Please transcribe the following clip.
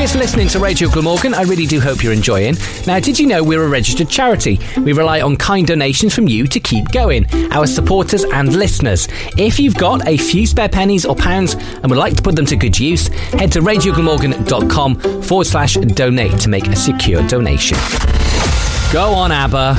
Cheers for listening to Radio Glamorgan. I really do hope you're enjoying. Now, did you know we're a registered charity? We rely on kind donations from you to keep going, our supporters and listeners. If you've got a few spare pennies or pounds and would like to put them to good use, head to radioglamorgan.com/donate to make a secure donation. Go on, ABBA.